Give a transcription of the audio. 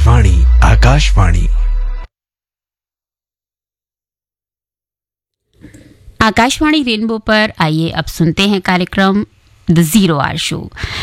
Akashvani Akashvani. Akashvani rainbow पर आइए अब सुनते हैं कार्यक्रम द जीरो आवर शो।